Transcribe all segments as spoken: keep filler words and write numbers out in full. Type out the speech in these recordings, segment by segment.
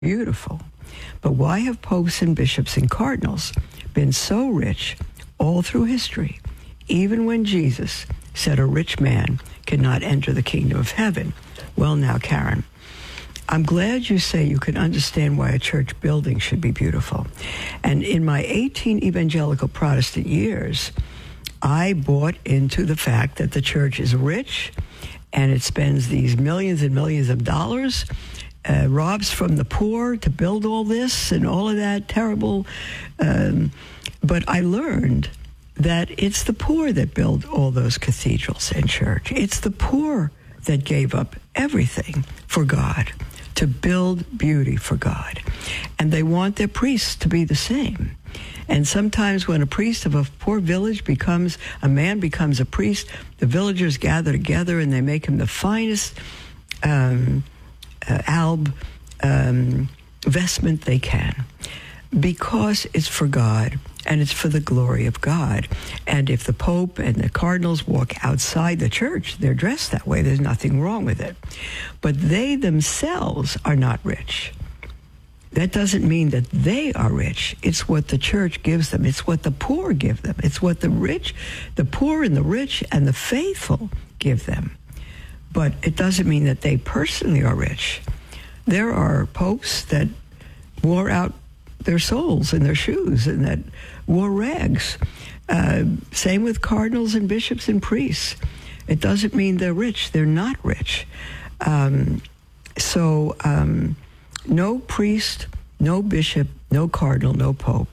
beautiful. But why have popes and bishops and cardinals been so rich all through history, even when Jesus said a rich man cannot enter the kingdom of heaven? Well, now, Karen, I'm glad you say you can understand why a church building should be beautiful. And in my eighteen evangelical Protestant years, I bought into the fact that the church is rich and it spends these millions and millions of dollars, uh, robs from the poor to build all this and all of that terrible. Um, but I learned that it's the poor that build all those cathedrals and church. It's the poor that gave up everything for God, to build beauty for God. And they want their priests to be the same. And sometimes when a priest of a poor village becomes, a man becomes a priest, the villagers gather together and they make him the finest um, uh, alb um, vestment they can, because it's for God and it's for the glory of God. And if the Pope and the cardinals walk outside the church, they're dressed that way. There's nothing wrong with it. But they themselves are not rich. That doesn't mean that they are rich. It's what the church gives them. It's what the poor give them. It's what the rich, the poor and the rich and the faithful give them. But it doesn't mean that they personally are rich. There are popes that wore out their souls in their shoes and that wore rags. Uh, same with cardinals and bishops and priests. It doesn't mean they're rich. They're not rich. Um, so um, no priest, no bishop, no cardinal, no pope.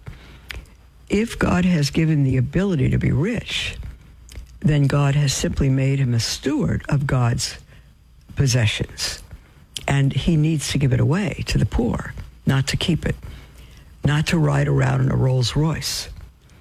If God has given the ability to be rich, then God has simply made him a steward of God's possessions. And he needs to give it away to the poor, not to keep it, not to ride around in a Rolls Royce.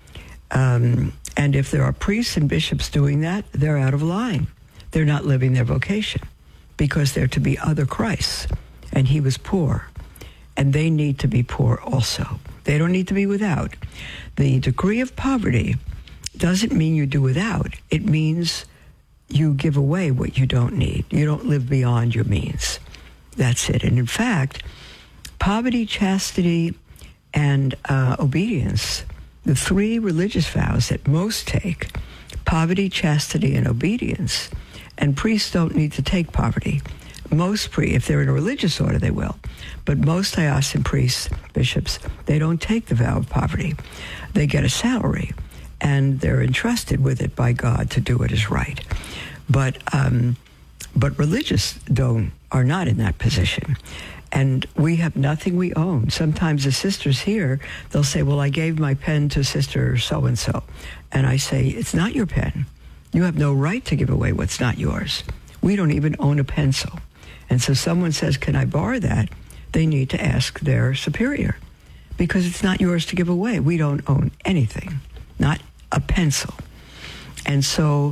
Um, and if there are priests and bishops doing that, they're out of line. They're not living their vocation, because they're to be other Christs. And he was poor. And they need to be poor also. They don't need to be without. The degree of poverty doesn't mean you do without. It means you give away what you don't need. You don't live beyond your means. That's it. And in fact, poverty, chastity, and uh, obedience, the three religious vows that most take, poverty, chastity, and obedience, and priests don't need to take poverty. Most priests, if they're in a religious order, they will. But most diocesan priests, bishops, they don't take the vow of poverty. They get a salary, and they're entrusted with it by God to do what is right. But um, but religious don't are not in that position. And we have nothing we own. Sometimes the sisters here, they'll say, well, I gave my pen to sister so-and-so. And I say, it's not your pen. You have no right to give away what's not yours. We don't even own a pencil. And so someone says, can I borrow that? They need to ask their superior, because it's not yours to give away. We don't own anything, not a pencil. And so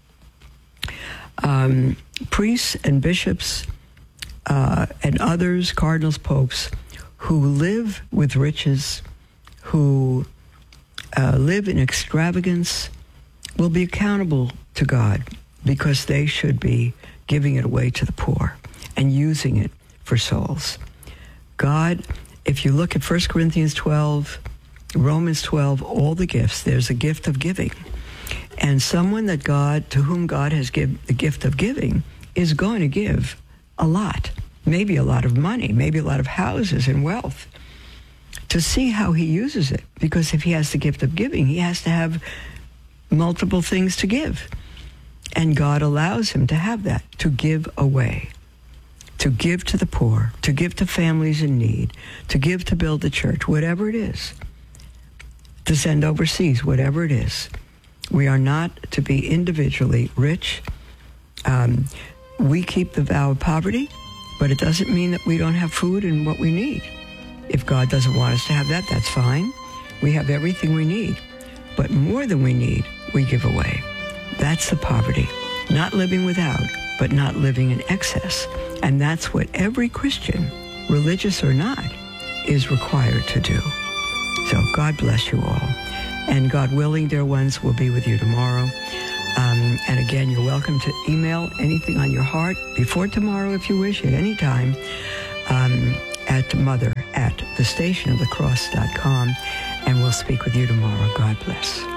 um, priests and bishops uh, and others, cardinals, popes, who live with riches, who uh, live in extravagance, will be accountable to God, because they should be giving it away to the poor and using it for souls. God, if you look at First Corinthians twelve, Romans twelve, all the gifts, there's a gift of giving. And someone that God, to whom God has given the gift of giving, is going to give a lot, maybe a lot of money, maybe a lot of houses and wealth, to see how he uses it. Because if he has the gift of giving, he has to have multiple things to give. And God allows him to have that, to give away, to give to the poor, to give to families in need, to give to build the church, whatever it is, to send overseas, whatever it is. We are not to be individually rich. Um, we keep the vow of poverty, but it doesn't mean that we don't have food and what we need. If God doesn't want us to have that, that's fine. We have everything we need. But more than we need, we give away. That's the poverty. Not living without, but not living in excess. And that's what every Christian, religious or not, is required to do. So God bless you all. And God willing, dear ones, we'll be with you tomorrow. Um, and again, you're welcome to email anything on your heart before tomorrow if you wish, at any time. Um, at mother at the station of the cross dot com, and we'll speak with you tomorrow. God bless.